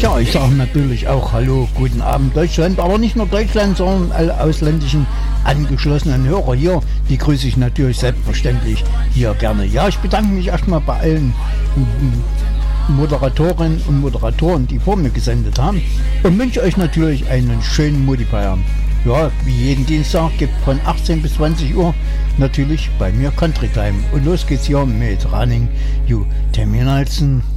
Ja, ich sage natürlich auch Hallo, guten Abend Deutschland, aber nicht nur Deutschland, sondern alle ausländischen angeschlossenen Hörer hier, die grüße ich natürlich selbstverständlich hier gerne. Ja, ich bedanke mich erstmal bei allen Moderatorinnen und Moderatoren, die vor mir gesendet haben und wünsche euch natürlich einen schönen Mutti-Feierabend. Ja, wie jeden Dienstag gibt von 18 bis 20 Uhr natürlich bei mir Country Time. Und los geht's hier mit Running You Terminalsen.